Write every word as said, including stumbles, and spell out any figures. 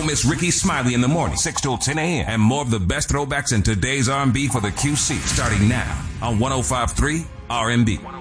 miss Ricky Smiley in the morning, six till ten a.m. And more of the best throwbacks in today's R and B for the Q C, starting now on one oh five point three R and B.